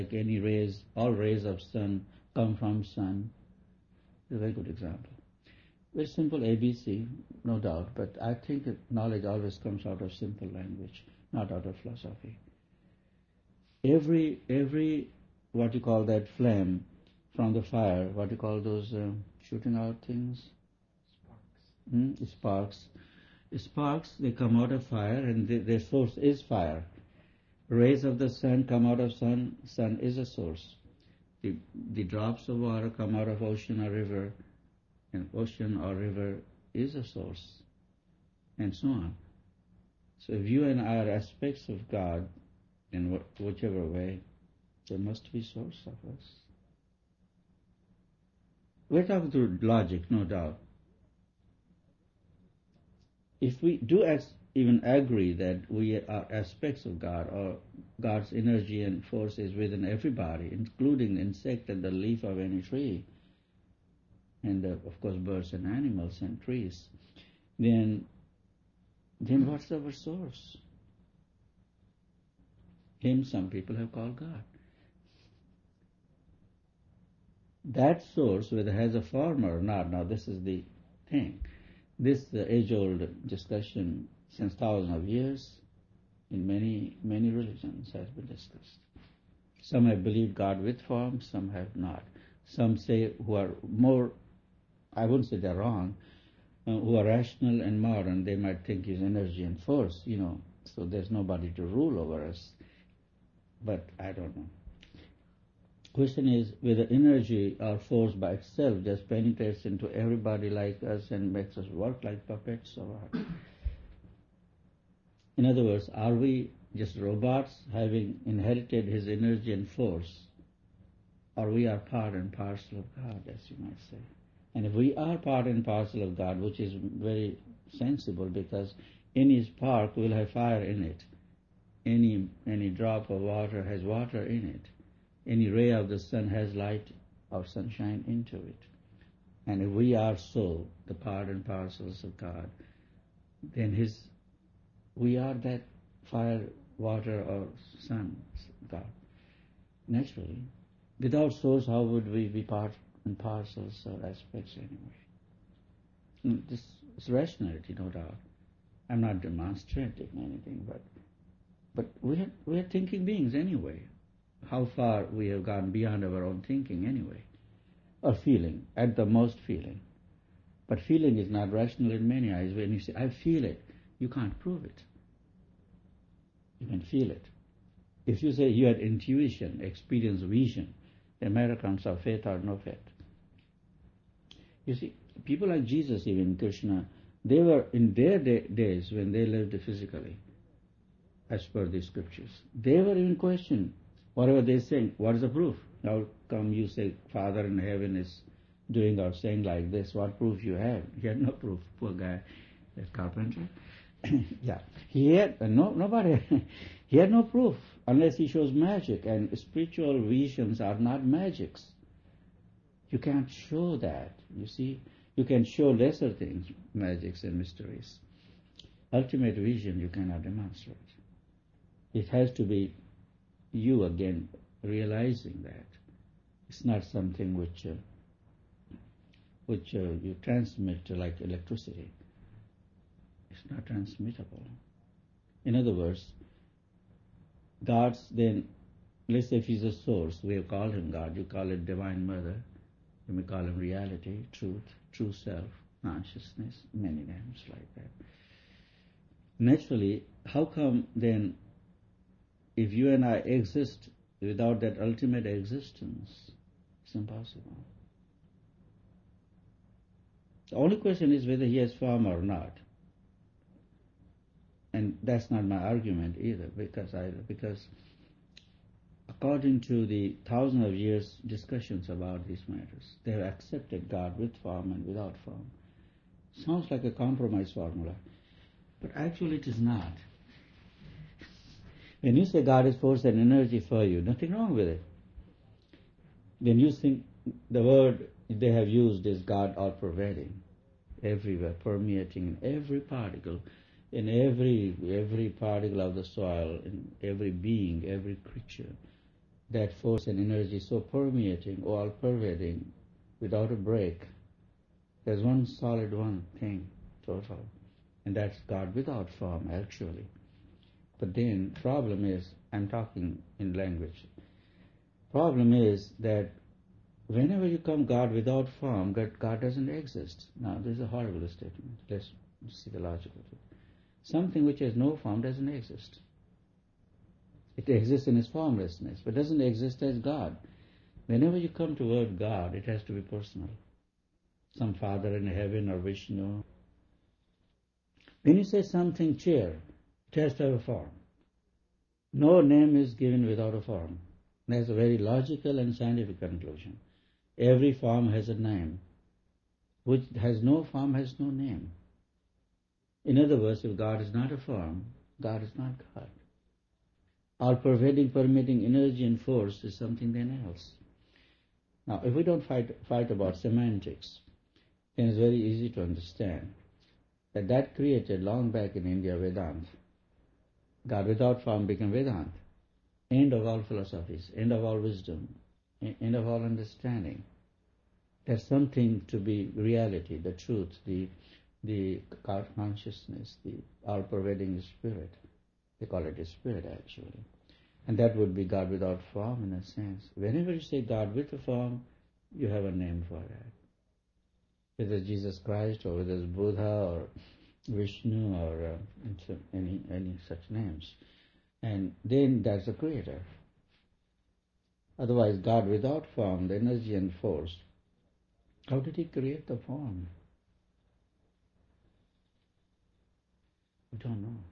like any rays, all rays of sun come from sun. It's a very good example. Very simple ABC, no doubt, but I think that knowledge always comes out of simple language, not out of philosophy. Every what you call that flame from the fire, what you call those shooting out things? Sparks. Sparks, they come out of fire, and their source is fire. Rays of the sun come out of sun. Sun is a source. The drops of water come out of ocean or river, and ocean or river is a source, and so on. So if you and I are aspects of God, in whichever way, there must be source of us. We're talking through logic, no doubt. If we do even agree that we are aspects of God, or God's energy and force is within everybody, including the insect and the leaf of any tree, and of course birds and animals and trees, then what's our source? Him some people have called God. That source, whether it has a form or not, now this is the thing. This age-old discussion since thousands of years in many religions has been discussed. Some have believed God with form, some have not. Some say, who are more, I wouldn't say they're wrong, who are rational and modern, they might think is energy and force, so there's nobody to rule over us. But I don't know. Question is whether energy or force by itself just penetrates into everybody like us and makes us work like puppets, or what? In other words, are we just robots having inherited his energy and force, or we are part and parcel of God, as you might say? And if we are part and parcel of God, which is very sensible, because any spark will have fire in it. Any drop of water has water in it. Any ray of the sun has light or sunshine into it. And if we are so, the part and parcels of God, then we are that fire, water, or sun, God. Naturally. Without source, how would we be part and parcels or aspects anyway? This is rationality, no doubt. I'm not demonstrating anything, but we are thinking beings anyway. How far we have gone beyond our own thinking anyway, or feeling, at the most feeling. But feeling is not rational in many eyes. When you say, I feel it, you can't prove it. You can feel it. If you say you had intuition, experience, vision, the matter comes of faith or no faith. You see, people like Jesus, even Krishna, they were in their days when they lived physically, as per the scriptures, they were even questioned. Whatever they say, what is the proof? How come you say Father in heaven is doing or saying like this? What proof you have? He had no proof. Poor guy, that carpenter. Yeah, he had nobody. He had no proof unless he shows magic, and spiritual visions are not magics. You can't show that. You see, you can show lesser things, magics and mysteries. Ultimate vision you cannot demonstrate. It has to be you again realizing that it's not something which you transmit like electricity. It's not transmittable. In other words, God's then, let's say if he's a source, we have called him God, you call it Divine Mother, you may call him reality, truth, true self, consciousness, many names like that. Naturally, how come then if you and I exist without that ultimate existence, it's impossible. The only question is whether he has form or not. And that's not my argument either, because according to the thousands of years discussions about these matters, they have accepted God with form and without form. Sounds like a compromise formula, but actually it is not. When you say God is force and energy for you, nothing wrong with it. When you think the word they have used is God all-pervading, everywhere, permeating in every particle, in every particle of the soil, in every being, every creature. that force and energy so permeating, all-pervading, without a break. There's one solid one thing, total, and that's God without form, actually. But then, problem is, I'm talking in language. Problem is that whenever you come God without form, God doesn't exist. Now, this is a horrible statement. Let's see the logic of it. Something which has no form doesn't exist. It exists in its formlessness, but doesn't exist as God. Whenever you come to word God, it has to be personal. Some Father in heaven or Vishnu. When you say something chair, it has to have a form. No name is given without a form. That's a very logical and scientific conclusion. Every form has a name. Which has no form has no name. In other words, if God is not a form, God is not God. All-pervading, permeating energy and force is something then else. Now, if we don't fight about semantics, then it's very easy to understand that created long back in India Vedanta. God without form became Vedanta. End of all philosophies, end of all wisdom, end of all understanding. There's something to be reality, the truth, the consciousness, the all-pervading spirit. They call it a spirit, actually. And that would be God without form, in a sense. Whenever you say God with a form, you have a name for that. Whether it's Jesus Christ, or whether it's Buddha, or Vishnu, or any such names. And then that's the creator. Otherwise, God without form, the energy and force, how did he create the form? We don't know.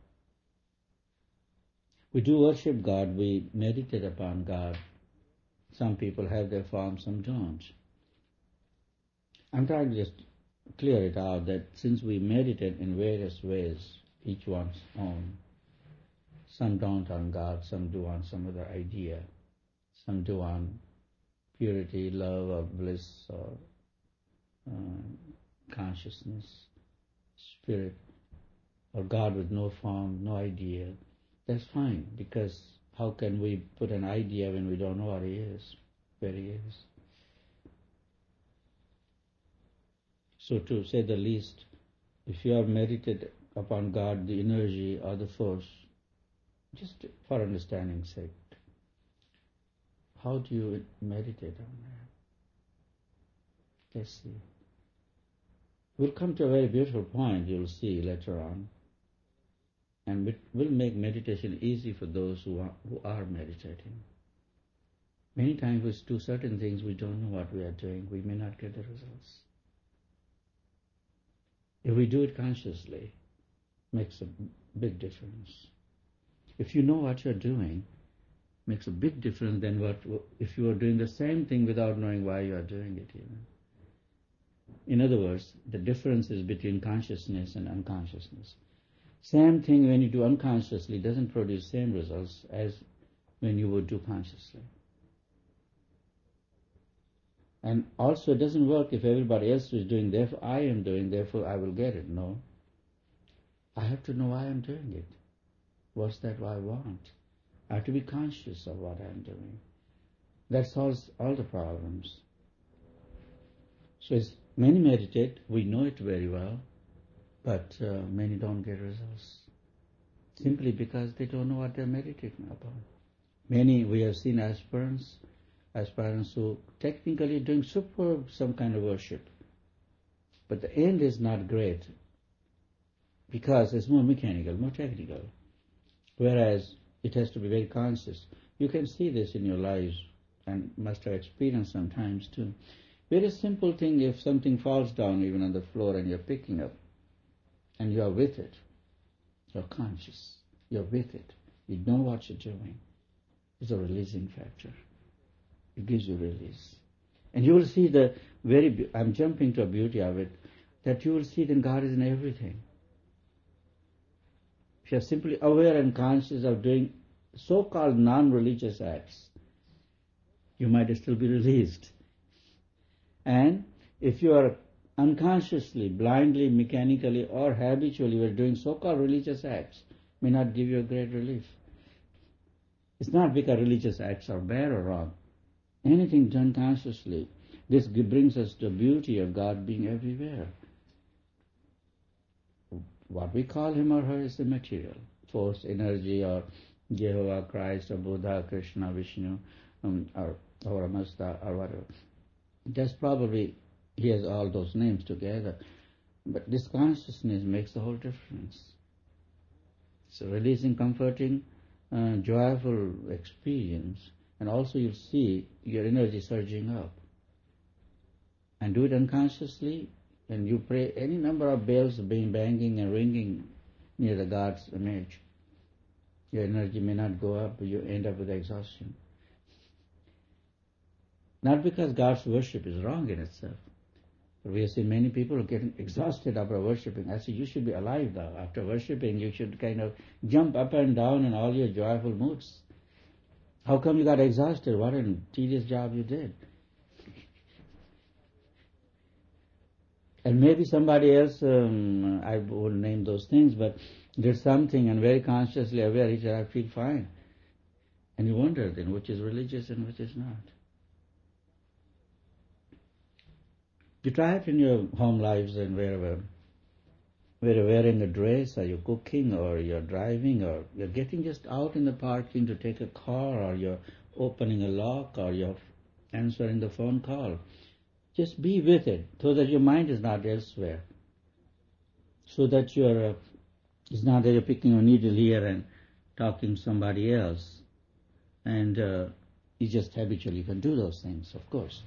We do worship God, we meditate upon God. Some people have their form, some don't. I'm trying to just clear it out that since we meditate in various ways, each one's own, some don't on God, some do on some other idea, some do on purity, love, or bliss, or consciousness, spirit, or God with no form, no idea. That's fine, because how can we put an idea when we don't know what he is, where he is? So to say the least, if you have meditated upon God, the energy or the force, just for understanding's sake, how do you meditate on that? Let's see. We'll come to a very beautiful point, you'll see later on. And it will make meditation easy for those who are meditating. Many times we do certain things, we don't know what we are doing. We may not get the results. If we do it consciously, it makes a big difference. If you know what you're doing, it makes a big difference than if you are doing the same thing without knowing why you are doing it even. In other words, the difference is between consciousness and unconsciousness. Same thing when you do unconsciously doesn't produce same results as when you would do consciously. And also it doesn't work if everybody else is doing, therefore I am doing, therefore I will get it. No. I have to know why I'm doing it. What's that I want? I have to be conscious of what I'm doing. That solves all the problems. So as many meditate, we know it very well, but many don't get results, simply because they don't know what they're meditating upon. Many, we have seen aspirants who technically are doing superb some kind of worship, but the end is not great because it's more mechanical, more technical, whereas it has to be very conscious. You can see this in your lives and must have experienced sometimes too. Very simple thing, if something falls down even on the floor and you're picking up, and you are with it, you're conscious, you're with it, you know what you're doing. It's a releasing factor. It gives you release. And you will see I'm jumping to a beauty of it, that you will see that God is in everything. If you're simply aware and conscious of doing so-called non-religious acts, you might still be released. And if you are unconsciously, blindly, mechanically, or habitually, you are doing so-called religious acts, may not give you a great relief. It's not because religious acts are bad or wrong. Anything done consciously, this brings us the beauty of God being everywhere. What we call him or her is the material force, energy, or Jehovah, Christ, or Buddha, Krishna, Vishnu, or Ramasta, or whatever. Just probably he has all those names together. But this consciousness makes the whole difference. So releasing, comforting, joyful experience, and also you'll see your energy surging up. And do it unconsciously, and you pray any number of bells being banging and ringing near the God's image. Your energy may not go up, but you end up with exhaustion. Not because God's worship is wrong in itself. But we have seen many people getting exhausted after worshipping. I say, you should be alive now. After worshipping, you should kind of jump up and down in all your joyful moods. How come you got exhausted? What a tedious job you did. And maybe somebody else, I wouldn't name those things, but did something and very consciously aware, he said, I feel fine. And you wonder then which is religious and which is not. You try it in your home lives and wherever. Where you're wearing a dress, or you're cooking, or you're driving, or you're getting just out in the parking to take a car, or you're opening a lock, or you're answering the phone call. Just be with it, so that your mind is not elsewhere. So that it's not that you're picking a needle here and talking to somebody else. And you just habitually can do those things, of course.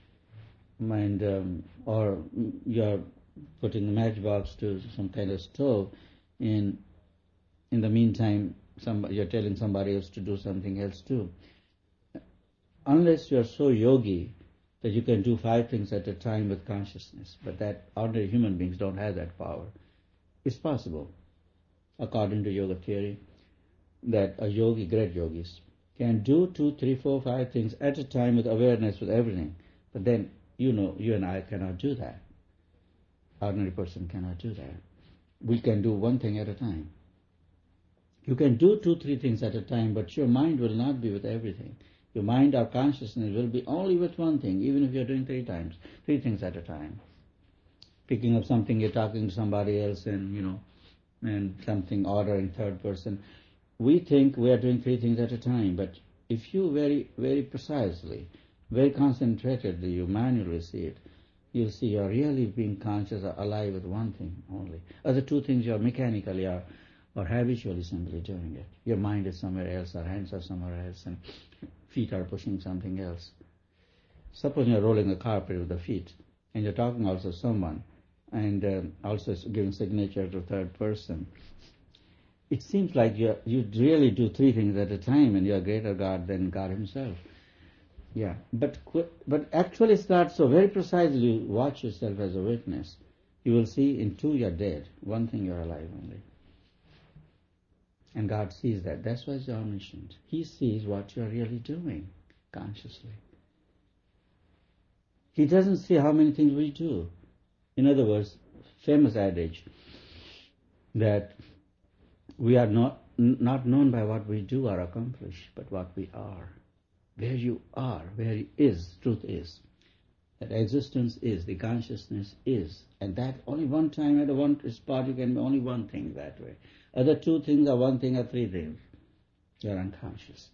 Or you're putting a matchbox to some kind of stove. In the meantime, you're telling somebody else to do something else too. Unless you're so yogi that you can do 5 things at a time with consciousness, but that ordinary human beings don't have that power. It's possible, according to yoga theory, that a yogi, great yogis, can do 2, 3, 4, 5 things at a time with awareness with everything. But then, you and I cannot do that. Ordinary person cannot do that. We can do 1 thing at a time. You can do 2, 3 things at a time, but your mind will not be with everything. Your mind or consciousness will be only with 1 thing, even if you're doing 3 things at a time. Picking up something, you're talking to somebody else, and something, ordering third person. We think we are doing 3 things at a time, but if you very, very precisely, very concentratedly, you manually see it, you'll see you're really being conscious or alive with 1 thing only. Other 2 things you're mechanically or habitually simply doing it. Your mind is somewhere else, our hands are somewhere else, and feet are pushing something else. Suppose you're rolling a carpet with the feet, and you're talking also to someone, and also giving signature to third person. It seems like you really do 3 things at a time, and you're a greater God than God himself. Yeah, but actually it's not so. Very precisely, watch yourself as a witness. You will see in 2 you're dead, 1 thing you're alive only. And God sees that. That's why he's omniscient. He sees what you're really doing consciously. He doesn't see how many things we do. In other words, famous adage that we are not known by what we do or accomplish, but what we are. Where you are, where it is, truth is. That existence is, the consciousness is. And that only 1 time at a 1 spot you can be only 1 thing that way. Other 2 things or 1 thing or 3 things. You are unconscious.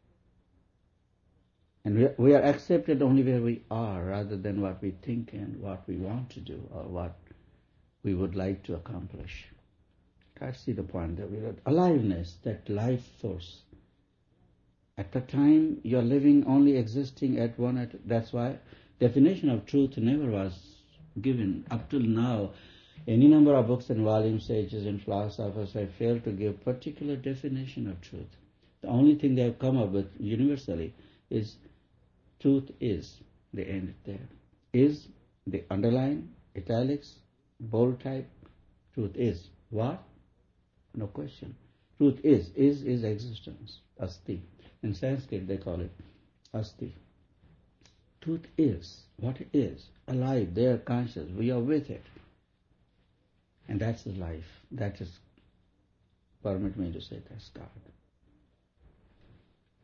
And we are accepted only where we are, rather than what we think and what we want to do or what we would like to accomplish. Try to see the point that we are aliveness, that life force. At the time you're living only existing at one. That's why definition of truth never was given up till now. Any number of books and volumes, sages and philosophers have failed to give particular definition of truth. The only thing they have come up with universally is truth is. They end it there. Is the underline, italics, bold type. Truth is. What? No question. Truth is. Is existence. Asti. In Sanskrit they call it asti. Truth is. What is. Alive, there, conscious. We are with it. And that's the life. That is, permit me to say, that's God.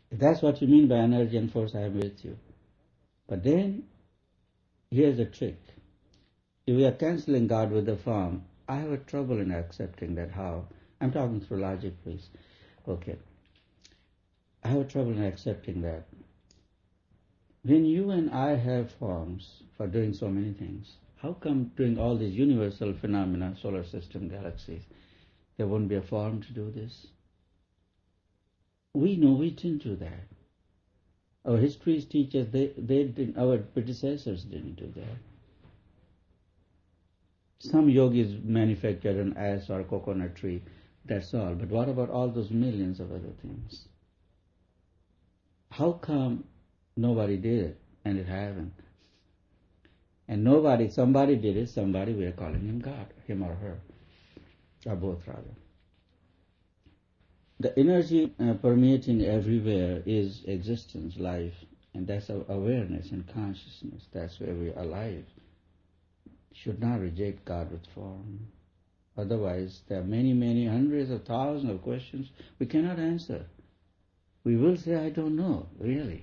If that's what you mean by energy and force, I am with you. But then, here's the trick. If we are canceling God with the form, I have a trouble in accepting that. How? I'm talking through logic, please. Okay. I have a trouble in accepting that. When you and I have forms for doing so many things, how come doing all these universal phenomena, solar system, galaxies, there won't be a form to do this? We know we didn't do that. Our histories teach us they didn't, our predecessors didn't do that. Some yogis manufactured an ass or a coconut tree, that's all. But what about all those millions of other things? How come nobody did it and it happened? And somebody did it, somebody, we are calling him God, him or her, or both rather. The energy permeating everywhere is existence, life, and that's our awareness and consciousness. That's where we are alive. Should not reject God with form. Otherwise, there are many, many hundreds of thousands of questions we cannot answer. We will say, I don't know, really.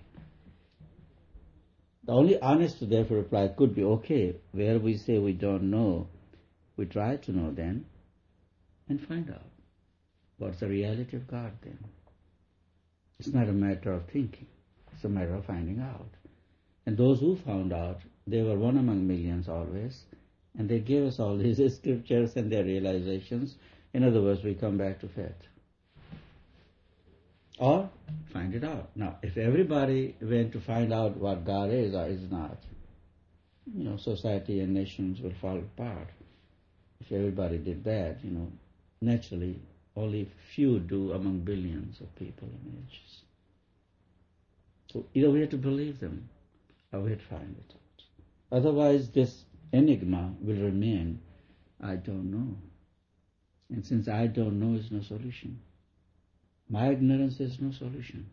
The only honest, therefore, reply could be, okay, where we say we don't know, we try to know then and find out. What's the reality of God then? It's not a matter of thinking. It's a matter of finding out. And those who found out, they were one among millions always, and they gave us all these scriptures and their realizations. In other words, we come back to faith. Or find it out. Now, if everybody went to find out what God is or is not, society and nations will fall apart. If everybody did that, naturally, only few do among billions of people in ages. So either we have to believe them or we have to find it out. Otherwise, this enigma will remain, I don't know. And since I don't know is no solution, my ignorance is no solution.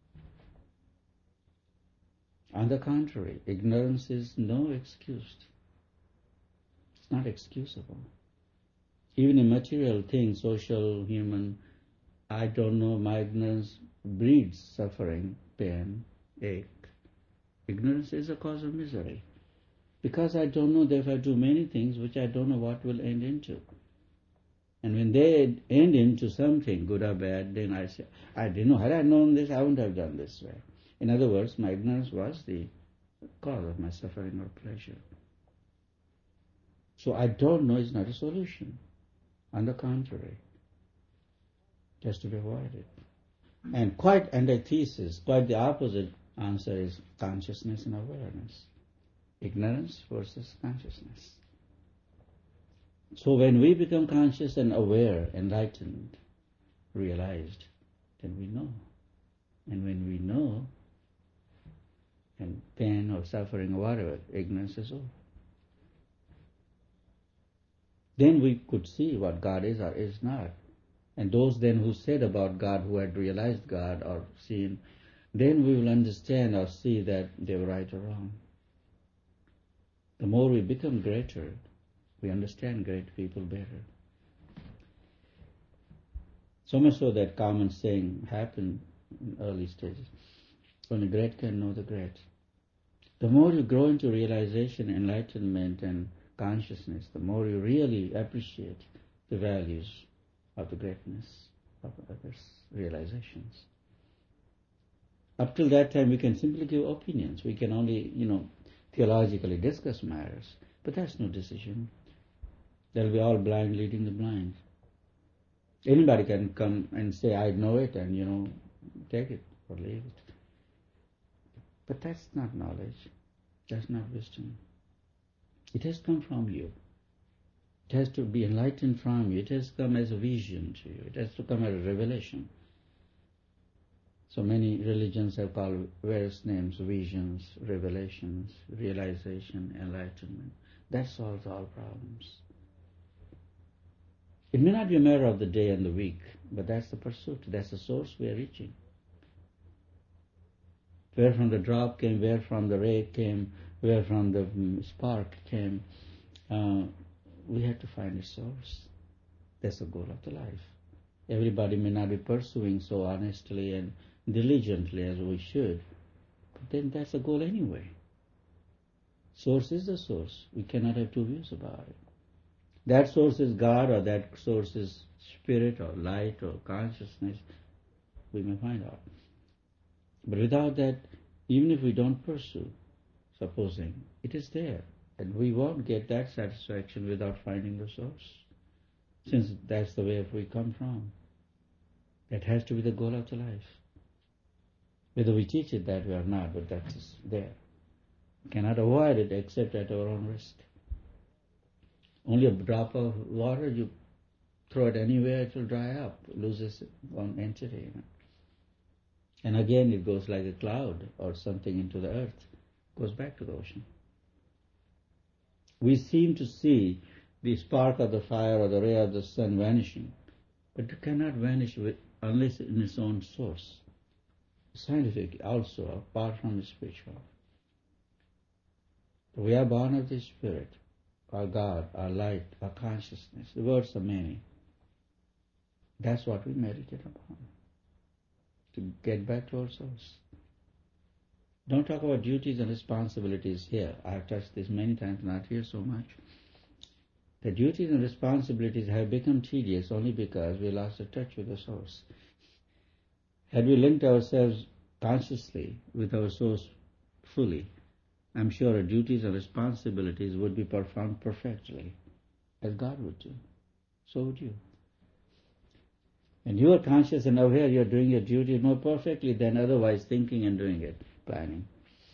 On the contrary, ignorance is no excuse. It's not excusable. Even in material things, social, human, I don't know, my ignorance breeds suffering, pain, ache. Ignorance is a cause of misery. Because I don't know, therefore I do many things which I don't know what will end into. And when they end into something, good or bad, then I say, I didn't know. Had I known this, I wouldn't have done this way. In other words, my ignorance was the cause of my suffering or pleasure. So I don't know is not a solution. On the contrary, it has to be avoided. And quite antithesis, quite the opposite answer is consciousness and awareness. Ignorance versus consciousness. So when we become conscious and aware, enlightened, realized, then we know. And when we know, and pain or suffering or whatever, ignorance is over. Then we could see what God is or is not. And those then who said about God, who had realized God or seen, then we will understand or see that they were right or wrong. The more we become greater, we understand great people better. So much so that common saying happened in early stages. Only great can know the great. The more you grow into realization, enlightenment, and consciousness, the more you really appreciate the values of the greatness of others' realizations. Up till that time, we can simply give opinions. We can only, theologically discuss matters. But that's no decision. There'll be all blind leading the blind. Anybody can come and say, I know it, and, take it or leave it. But that's not knowledge. That's not wisdom. It has come from you. It has to be enlightened from you. It has come as a vision to you. It has to come as a revelation. So many religions have called various names: visions, revelations, realization, enlightenment. That solves all problems. It may not be a matter of the day and the week, but that's the pursuit. That's the source we are reaching. Where from the drop came, where from the ray came, where from the spark came, we have to find a source. That's the goal of the life. Everybody may not be pursuing so honestly and diligently as we should, but then that's the goal anyway. Source is the source. We cannot have two views about it. That source is God, or that source is spirit or light or consciousness, we may find out. But without that, even if we don't pursue, supposing it is there, and we won't get that satisfaction without finding the source, since that's the way we come from. That has to be the goal of the life. Whether we teach it that way or not, but that is there. We cannot avoid it except at our own risk. Only a drop of water, you throw it anywhere, it will dry up, loses one entity. And again it goes like a cloud or something into the earth, goes back to the ocean. We seem to see the spark of the fire or the ray of the sun vanishing, but it cannot vanish unless in its own source. Scientific also, apart from the spiritual. We are born of the Spirit, our God, our light, our consciousness. The words are many. That's what we meditate upon, to get back to our source. Don't talk about duties and responsibilities here. I have touched this many times, not here so much. The duties and responsibilities have become tedious only because we lost the touch with the source. Had we linked ourselves consciously with our source fully, I'm sure our duties and responsibilities would be performed perfectly, as God would do. So would you. And you are conscious and aware you are doing your duty more perfectly than otherwise thinking and doing it, planning.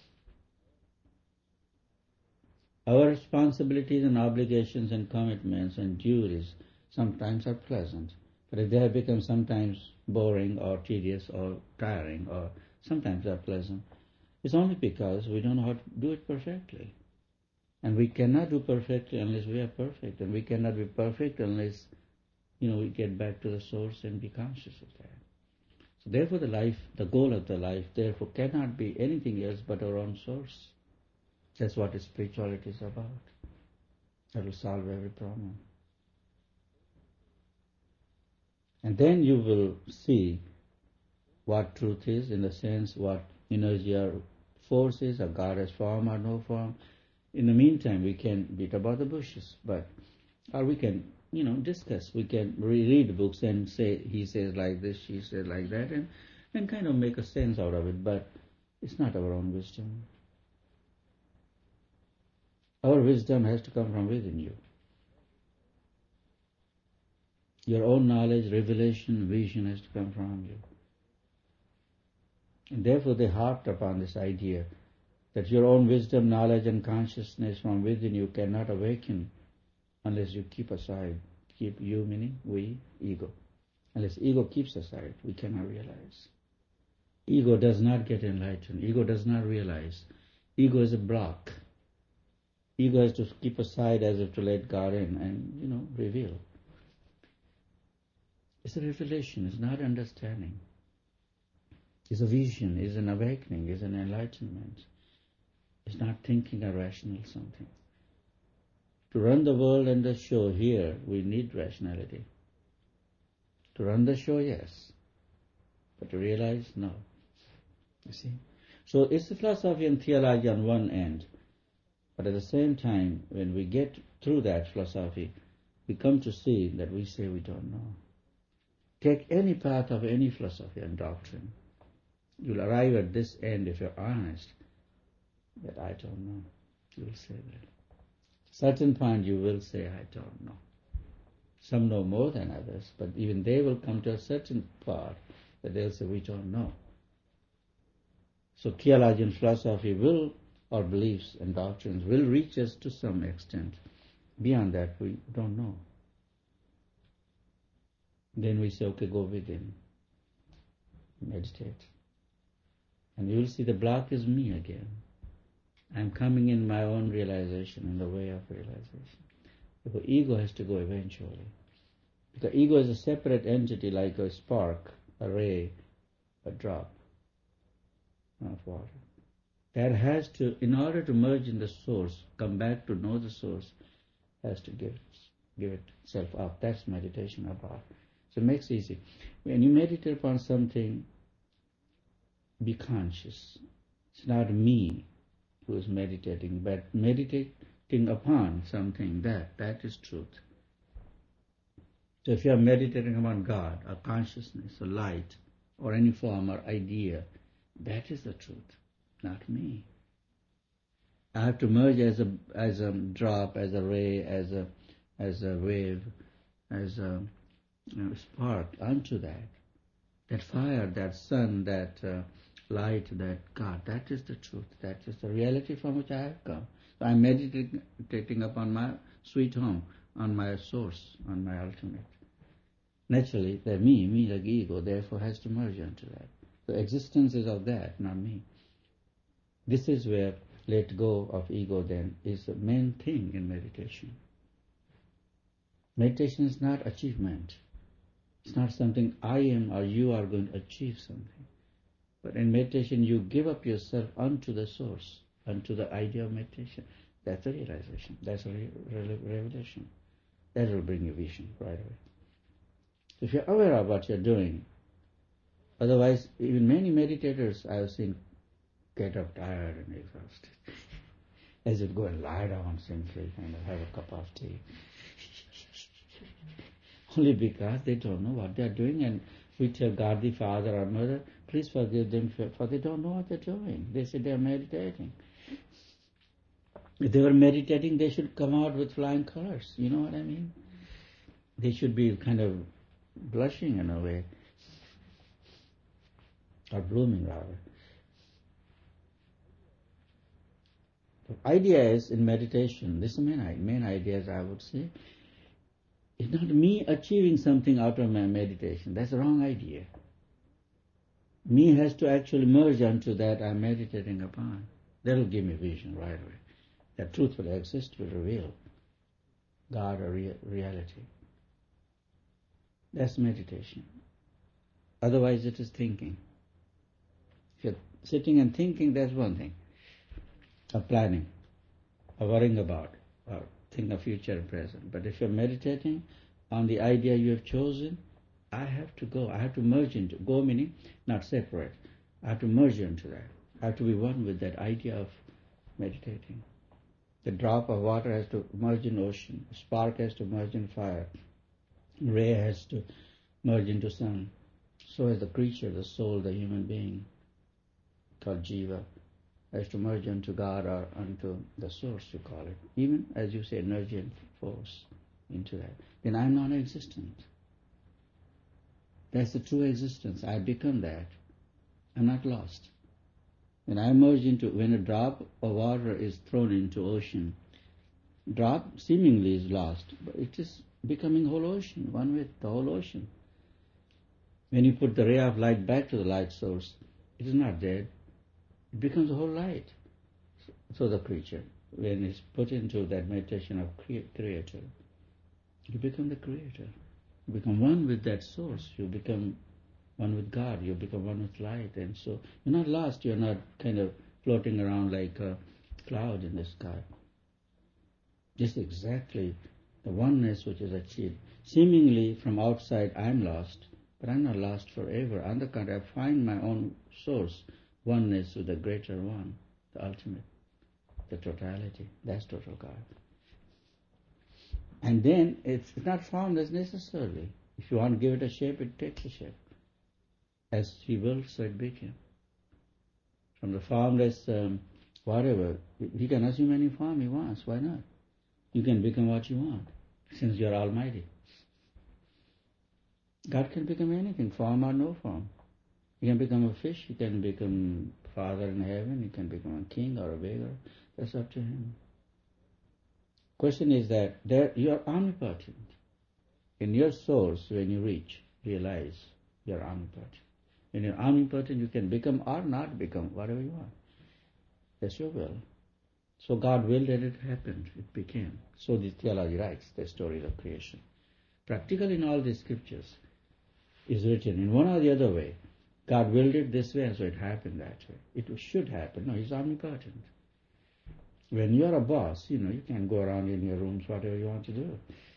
Our responsibilities and obligations and commitments and duties sometimes are pleasant, but if they have become sometimes boring or tedious or tiring or sometimes are pleasant, it's only because we don't know how to do it perfectly. And we cannot do perfectly unless we are perfect, and we cannot be perfect unless we get back to the source and be conscious of that. So therefore the goal of the life, therefore, cannot be anything else but our own source. That's what spirituality is about. That will solve every problem. And then you will see what truth is, in the sense what energy or force is, or God has form or no form. In the meantime, we can beat about the bushes, or we can discuss. We can read books and say, he says like this, she says like that, and kind of make a sense out of it, but it's not our own wisdom. Our wisdom has to come from within you. Your own knowledge, revelation, vision has to come from you. And therefore they harped upon this idea that your own wisdom, knowledge and consciousness from within you cannot awaken unless you keep aside. Keep, you meaning we, ego. Unless ego keeps aside, we cannot realize. Ego does not get enlightened. Ego does not realize. Ego is a block. Ego has to keep aside as if to let God in and, reveal. It's a revelation, it's not understanding. It's a vision, it's an awakening, it's an enlightenment. It's not thinking a rational something. To run the world and the show here, we need rationality. To run the show, yes. But to realize, no. You see? So it's the philosophy and theology on one end. But at the same time, when we get through that philosophy, we come to see that we say we don't know. Take any path of any philosophy and doctrine. You'll arrive at this end if you're honest, that I don't know. You will say that. Certain point you will say, I don't know. Some know more than others, but even they will come to a certain part that they'll say, we don't know. So theology and philosophy will, or beliefs and doctrines, will reach us to some extent. Beyond that, we don't know. Then we say, okay, go within. Meditate. And you will see the block is me again. I'm coming in my own realization, in the way of realization. The ego has to go eventually. Because ego is a separate entity like a spark, a ray, a drop of water. That has to, in order to merge in the source, come back to know the source, has to give itself up. That's meditation about. So it makes it easy. When you meditate upon something, be conscious. It's not me who is meditating, but meditating upon something, that is truth. So if you are meditating upon God, or consciousness, or light, or any form or idea, that is the truth, not me. I have to merge as a drop, as a ray, as a wave, as a spark onto that. That fire, that sun, that light, that God, that is the truth. That is the reality from which I have come. So I'm meditating upon my sweet home, on my source, on my ultimate. Naturally, the me like ego, therefore has to merge into that. So existence is of that, not me. This is where let go of ego then is the main thing in meditation. Meditation is not achievement. It's not something I am or you are going to achieve something. But in meditation you give up yourself unto the source, unto the idea of meditation. That's a realization. That's a revelation. That will bring you vision right away. If you're aware of what you're doing, otherwise even many meditators I have seen get up tired and exhausted. As if go and lie down simply and have a cup of tea. Only because they don't know what they are doing, and we tell God the Father or Mother, please forgive them for they don't know what they're doing. They say they're meditating. If they were meditating, they should come out with flying colors. You know what I mean? They should be kind of blushing in a way, or blooming rather. The idea is in meditation, this is the main idea I would say, it's not me achieving something out of my meditation. That's the wrong idea. Me has to actually merge onto that I'm meditating upon. That will give me vision right away. That truth will exist, will reveal God or reality. That's meditation. Otherwise it is thinking. If you're sitting and thinking, that's one thing. Or planning, or worrying about, or think of future and present. But if you're meditating on the idea you have chosen, I have to go. I have to merge into. Go meaning not separate. I have to merge into that. I have to be one with that idea of meditating. The drop of water has to merge in ocean. A spark has to merge in fire. Ray has to merge into sun. So has the creature, the soul, the human being, called jiva, has to merge into God or unto the source, you call it. Even, as you say, energy and force into that. Then I'm non-existent. That's the true existence. I become that. I'm not lost. When I merge into, when a drop of water is thrown into ocean, drop seemingly is lost, but it is becoming whole ocean, one with the whole ocean. When you put the ray of light back to the light source, it is not dead. It becomes a whole light. So the creature, when it's put into that meditation of creator, you become the creator. You become one with that source. You become one with God. You become one with light. And so you're not lost. You're not kind of floating around like a cloud in the sky. Just exactly the oneness which is achieved. Seemingly from outside I'm lost, but I'm not lost forever. On the contrary, I find my own source, oneness with the greater one, the ultimate, the totality. That's total God. And then it's not formless necessarily. If you want to give it a shape, it takes a shape. As He willed, so it became. From the formless whatever, He can assume any form He wants. Why not? You can become what you want, since you're almighty. God can become anything, form or no form. He can become a fish, He can become Father in heaven, He can become a king or a beggar. That's up to Him. Question is that you are omnipotent. In your source, when you realize you are omnipotent. When you're omnipotent, you can become or not become whatever you want. That's your will. So God willed and it happened. It became. So the theology writes the story of creation. Practically in all the scriptures is written in one or the other way. God willed it this way, and so it happened that way. It should happen. No, He's omnipotent. When you're a boss, you can go around in your rooms, whatever you want to do.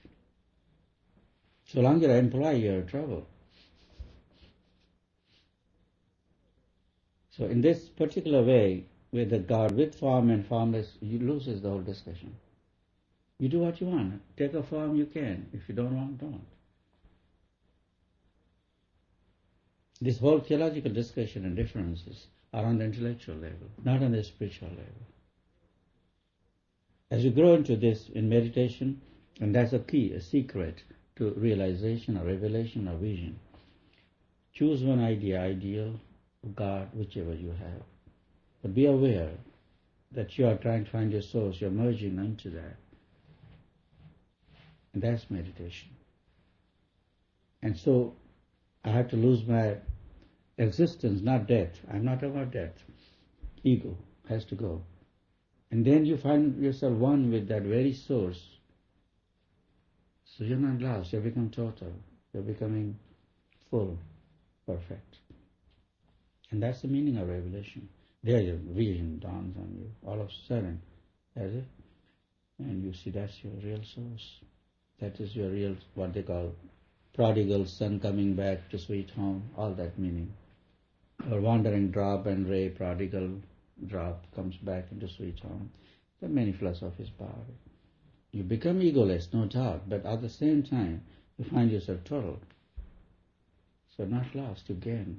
So long as you're an employee, you're in trouble. So in this particular way, with the God with form and formless, you loses the whole discussion. You do what you want. Take a form you can. If you don't want, don't. This whole theological discussion and differences are on the intellectual level, not on the spiritual level. As you grow into this in meditation, and that's a key, a secret to realization or revelation or vision, choose one idea, ideal, God, whichever you have. But be aware that you are trying to find your source, you're merging into that. And that's meditation. And so I have to lose my existence, not death. I'm not about death. Ego has to go. And then you find yourself one with that very source. So you're not lost, you become total. You're becoming full, perfect. And that's the meaning of revelation. There your vision dawns on you, all of a sudden, as if, and you see that's your real source. That is your real, what they call, prodigal son coming back to sweet home, all that meaning. Or wandering drop and ray, prodigal drop comes back into sweet home. There are many philosophies about it. You become egoless, no doubt, but at the same time, you find yourself total. So not lost, you gain.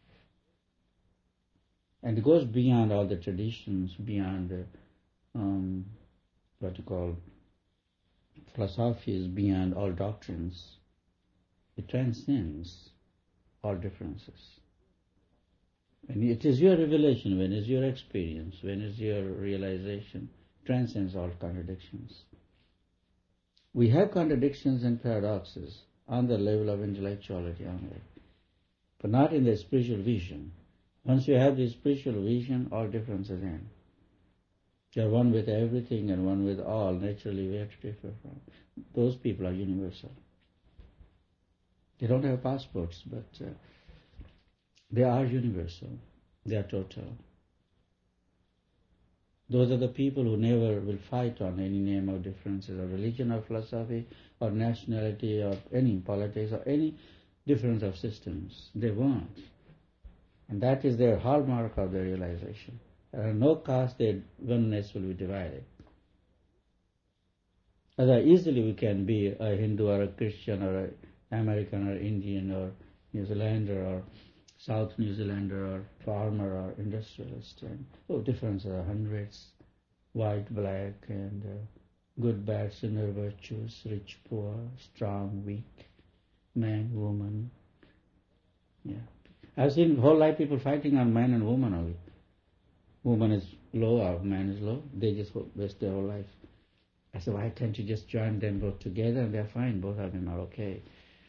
And it goes beyond all the traditions, beyond what you call philosophies, beyond all doctrines. It transcends all differences. When it is your revelation, when it is your experience, when it is your realization, transcends all contradictions. We have contradictions and paradoxes on the level of intellectuality only, but not in the spiritual vision. Once you have the spiritual vision, all differences end. You are one with everything and one with all. Naturally, we have to differ from. Those people are universal. They don't have passports, but they are universal. They are total. Those are the people who never will fight on any name of differences of religion or philosophy or nationality or any politics or any difference of systems. They won't. And that is their hallmark of their realization. At no cost their oneness will be divided. Otherwise, easily we can be a Hindu or a Christian or an American or Indian or New Zealander or South New Zealander or farmer or industrialist. And differences are hundreds, white, black, and good, bad, sinner, virtuous, rich, poor, strong, weak, man, woman. Yeah, I've seen whole life people fighting on man and woman only. Woman is low or man is low. They just waste their whole life. I said, why can't you just join them both together and they're fine? Both of them are okay.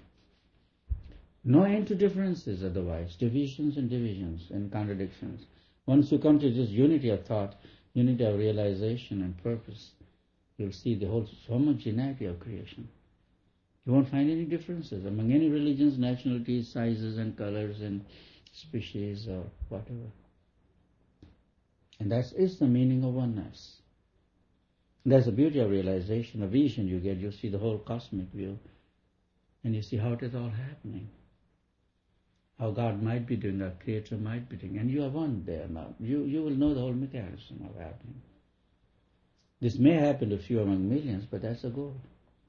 No end to differences otherwise, divisions and contradictions. Once you come to this unity of thought, unity of realization and purpose, you'll see the whole homogeneity of creation. You won't find any differences among any religions, nationalities, sizes and colors and species or whatever. And that is the meaning of oneness. That's the beauty of realization, a vision you get. You see the whole cosmic view and you see how it is all happening. How God might be doing, our Creator might be doing, and you are one there now. You will know the whole mechanism of happening. This may happen to a few among millions, but that's the goal.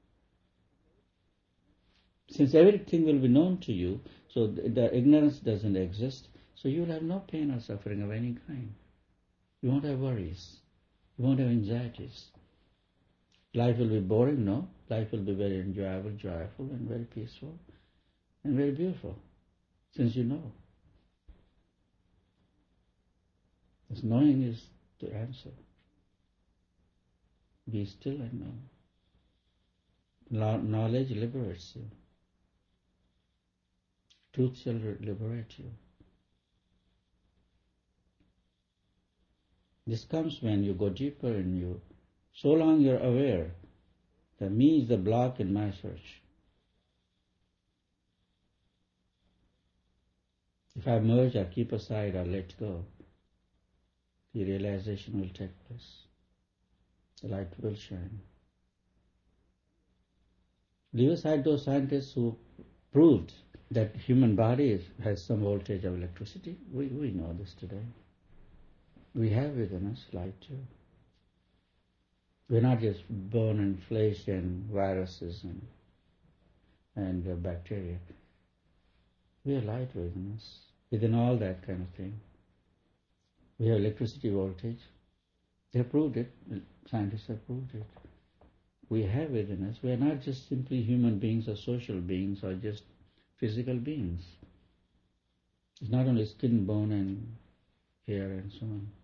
Since everything will be known to you, so the ignorance doesn't exist, so you will have no pain or suffering of any kind. You won't have worries. You won't have anxieties. Life will be boring, no. Life will be very enjoyable, joyful, and very peaceful, and very beautiful. Since you know. This knowing is the answer. Be still and know. Knowledge liberates you. Truth shall liberate you. This comes when you go deeper in you. So long you're aware that me is the block in my search. If I merge or keep aside or let go, the realization will take place. The light will shine. Leave aside those scientists who proved that human body has some voltage of electricity. We know this today. We have within us light too. We're not just bone and flesh and viruses and bacteria. We are light within us, within all that kind of thing. We have electricity voltage. They have proved it. Scientists have proved it. We have within us. We are not just simply human beings or social beings or just physical beings. It's not only skin, bone, and hair and so on.